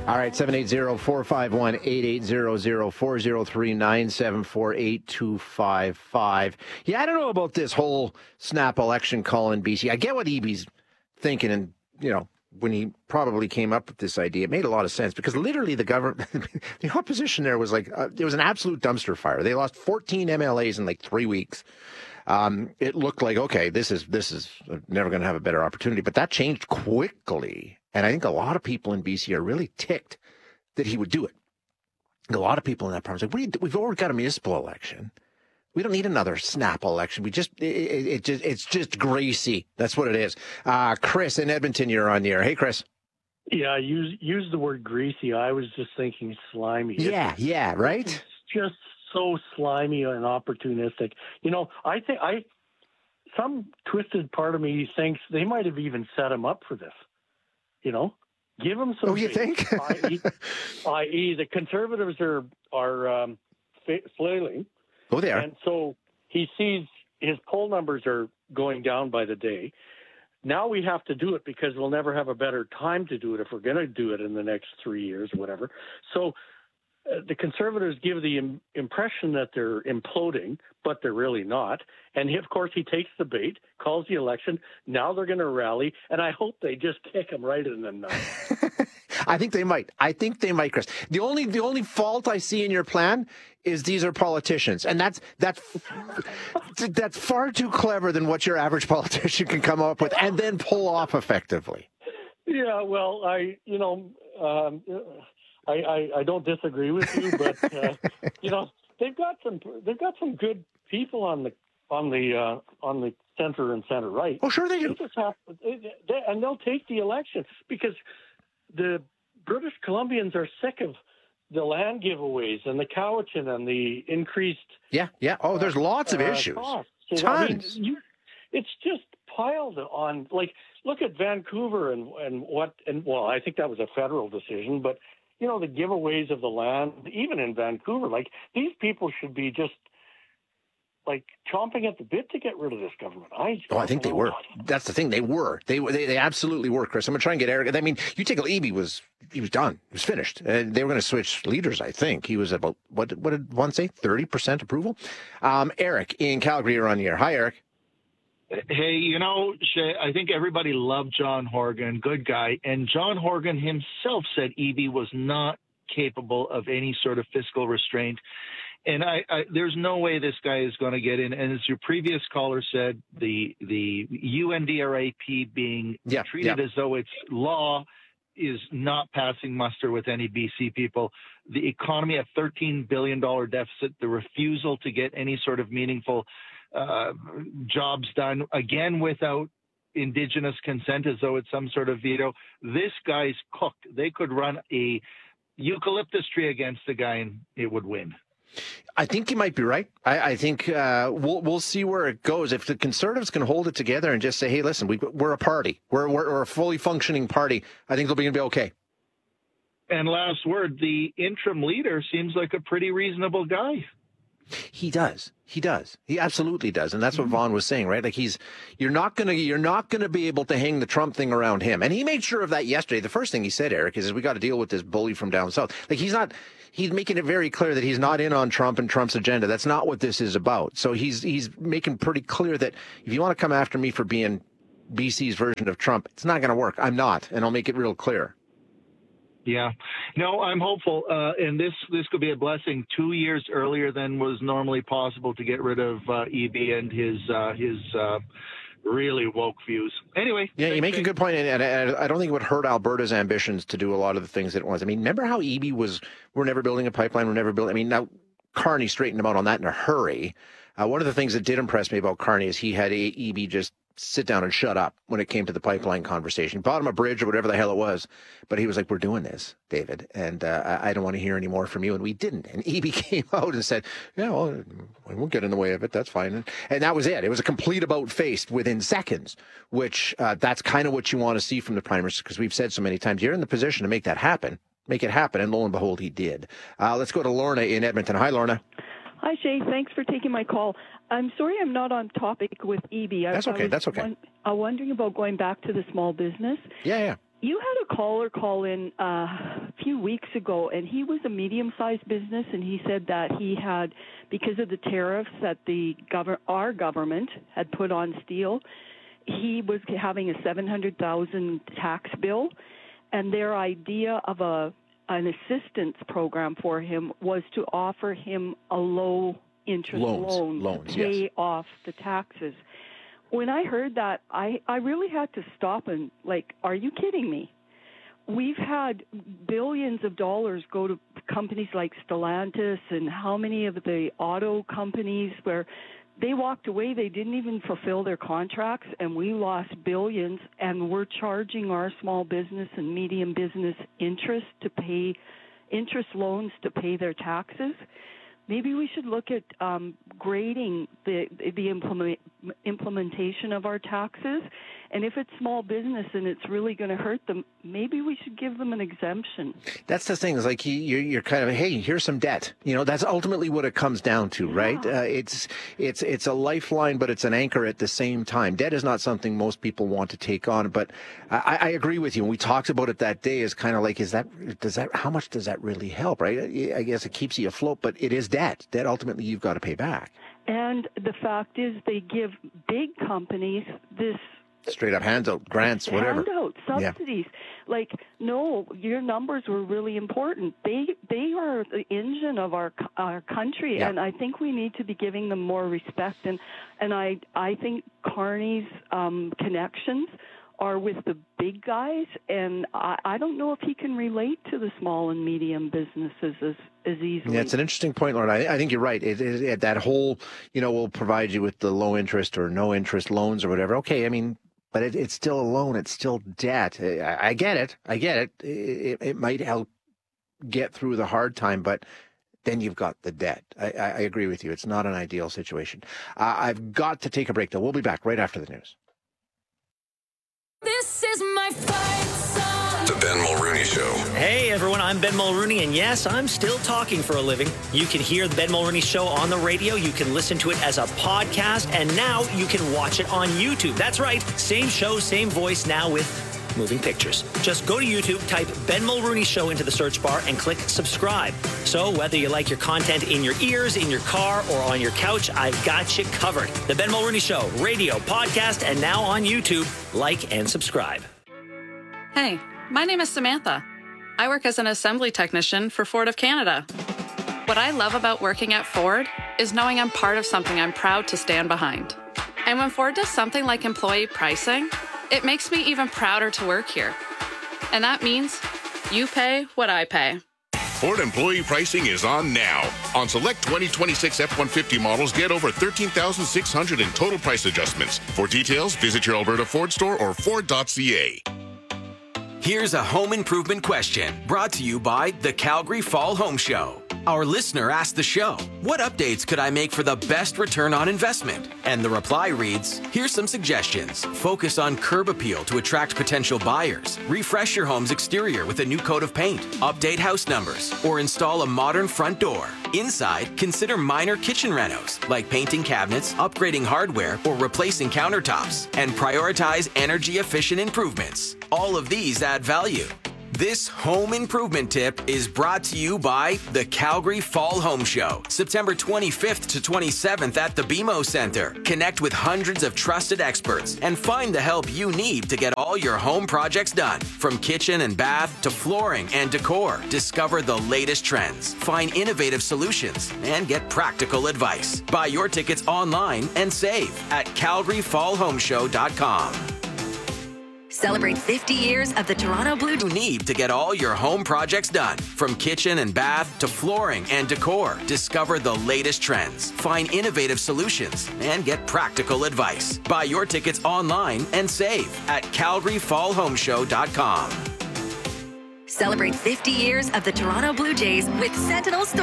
All right, 780-451-8800, 403-974-8255. Yeah, I don't know about this whole snap election call in BC. I get what Eby's thinking, and, when he probably came up with this idea, it made a lot of sense because literally the government, the opposition there was like, it was an absolute dumpster fire. They lost 14 MLAs in like 3 weeks. It looked like, okay, this is never going to have a better opportunity, but that changed quickly. And I think a lot of people in BC are really ticked that he would do it. A lot of people in that province are like, we've already got a municipal election. We don't need another snap election. It's just greasy. That's what it is. Chris in Edmonton, you're on the air. Hey, Chris. Yeah, use the word greasy. I was just thinking slimy. Yeah, right? It's just so slimy and opportunistic. I think some twisted part of me thinks they might have even set him up for this. Give him some. Oh, you think? i.e., the Conservatives are flailing. Oh, they are. And so he sees his poll numbers are going down by the day. Now we have to do it because we'll never have a better time to do it if we're going to do it in the next 3 years or whatever. So the Conservatives give the impression that they're imploding, but they're really not. And of course, he takes the bait, calls the election. Now they're going to rally, and I hope they just kick him right in the nuts. I think they might, Chris. The only fault I see in your plan is these are politicians, and that's far too clever than what your average politician can come up with and then pull off effectively. Yeah, well, I don't disagree with you, but they've got some good people on the center and center right. Oh, sure they do. And they'll take the election because the British Columbians are sick of the land giveaways and the Cowichan and the increased. Yeah. Oh, there's lots of issues. Costs. Tons. It's just piled on. Like, look at Vancouver and I think that was a federal decision, but the giveaways of the land, even in Vancouver, like these people should be just like chomping at the bit to get rid of this government. I think they were. That's the thing. They were. They absolutely were, Chris. I'm going to try and get Eric. I mean, you take Eby he was done. He was finished. They were going to switch leaders, I think. He was about, what did one say? 30% approval? Eric in Calgary, you're on the air. Hi, Eric. Hey, Shay, I think everybody loved John Horgan, good guy. And John Horgan himself said Eby was not capable of any sort of fiscal restraint. And there's no way this guy is going to get in. And as your previous caller said, the UNDRAP being treated as though it's law is not passing muster with any BC people. The economy, a $13 billion deficit, the refusal to get any sort of meaningful jobs done, again without Indigenous consent, as though it's some sort of veto. This guy's cooked. They could run a eucalyptus tree against the guy and it would win. I think you might be right. I think we'll see where it goes. If the Conservatives can hold it together and just say, hey, listen, we're a party. We're a fully functioning party. I think they'll be going to be okay. And last word, the interim leader seems like a pretty reasonable guy. He does. He absolutely does. And that's what Vaughn was saying, right? Like you're not going to be able to hang the Trump thing around him. And he made sure of that yesterday. The first thing he said, Eric, is we got to deal with this bully from down south. Like he's making it very clear that he's not in on Trump and Trump's agenda. That's not what this is about. So he's making pretty clear that if you want to come after me for being BC's version of Trump, it's not going to work. I'm not. And I'll make it real clear. Yeah. No, I'm hopeful. And this could be a blessing 2 years earlier than was normally possible to get rid of Eby and his really woke views. Anyway. Yeah, you make a good point. And I don't think it would hurt Alberta's ambitions to do a lot of the things that it was. I mean, remember how Eby we're never building a pipeline, now Carney straightened him out on that in a hurry. One of the things that did impress me about Carney is he had Eby just sit down and shut up when it came to the pipeline conversation. Bought him a bridge or whatever the hell it was. But he was like, we're doing this, David. And I don't want to hear any more from you. And we didn't. And Eby came out and said, yeah, well, we won't get in the way of it. That's fine. And that was it. It was a complete about-face within seconds, which that's kind of what you want to see from the Prime Minister, because we've said so many times, you're in the position to make that happen. Make it happen. And lo and behold, he did. Let's go to Lorna in Edmonton. Hi, Lorna. Hi, Shay. Thanks for taking my call. I'm sorry I'm not on topic with Eby. That's okay. I'm wondering about going back to the small business. Yeah. You had a caller call in a few weeks ago, and he was a medium-sized business, and he said that he had, because of the tariffs that our government had put on steel, he was having a $700,000 tax bill, and their idea of an assistance program for him was to offer him a low-interest loan to pay off the taxes. When I heard that, I really had to stop and, are you kidding me? We've had billions of dollars go to companies like Stellantis and how many of the auto companies where they walked away, they didn't even fulfill their contracts, and we lost billions, and we're charging our small business and medium business interest loans to pay their taxes. Maybe we should look at grading the implementation of our taxes. And if it's small business and it's really going to hurt them, maybe we should give them an exemption. That's the thing. Is like you're kind of, hey, here's some debt. That's ultimately what it comes down to, right? It's a lifeline, but it's an anchor at the same time. Debt is not something most people want to take on. But I agree with you. And we talked about it that day. Is kind of like, how much does that really help, right? I guess it keeps you afloat, but it is debt. Debt ultimately you've got to pay back. And the fact is, they give big companies this straight up handout, grants, whatever. Handout, subsidies. Yeah. No, your numbers were really important. They are the engine of our country, and I think we need to be giving them more respect. And I think Carney's connections are with the big guys, and I don't know if he can relate to the small and medium businesses as easily. Yeah, it's an interesting point, Lauren. I think you're right. That whole, we'll provide you with the low interest or no interest loans or whatever. Okay, I mean, but it's still a loan. It's still debt. I get it. It might help get through the hard time, but then you've got the debt. I agree with you. It's not an ideal situation. I've got to take a break, though. We'll be back right after the news. This is my fight song. The Ben Mulrooney Show. Hey everyone, I'm Ben Mulrooney, and yes, I'm still talking for a living. You can hear the Ben Mulrooney Show on the radio, you can listen to it as a podcast, and now you can watch it on YouTube. That's right, same show, same voice, now with moving pictures. Just go to YouTube, type Ben Mulrooney Show into the search bar, and click subscribe. So whether you like your content in your ears, in your car, or on your couch, I've got you covered. The Ben Mulrooney Show, radio, podcast, and now on YouTube. Like and subscribe. Hey, my name is Samantha. I work as an assembly technician for Ford of Canada. What I love about working at Ford is knowing I'm part of something I'm proud to stand behind. And when Ford does something like employee pricing, it makes me even prouder to work here. And that means you pay what I pay. Ford employee pricing is on now. On select 2026 F-150 models, get over $13,600 in total price adjustments. For details, visit your Alberta Ford store or Ford.ca. Here's a home improvement question brought to you by the Calgary Fall Home Show. Our listener asked the show, what updates could I make for the best return on investment? And the reply reads, here's some suggestions. Focus on curb appeal to attract potential buyers. Refresh your home's exterior with a new coat of paint. Update house numbers. Or install a modern front door. Inside, consider minor kitchen renos, like painting cabinets, upgrading hardware, or replacing countertops. And prioritize energy-efficient improvements. All of these add value. This home improvement tip is brought to you by the Calgary Fall Home Show, September 25th to 27th at the BMO Center. Connect with hundreds of trusted experts and find the help you need to get all your home projects done. From kitchen and bath to flooring and decor, discover the latest trends, find innovative solutions, and get practical advice. Buy your tickets online and save at calgaryfallhomeshow.com. Celebrate 50 years of the Toronto Blue You need to get all your home projects done. From kitchen and bath to flooring and decor, discover the latest trends, find innovative solutions, and get practical advice. Buy your tickets online and save at calgaryfallhomeshow.com. Celebrate 50 years of the Toronto Blue Jays with Sentinel Store.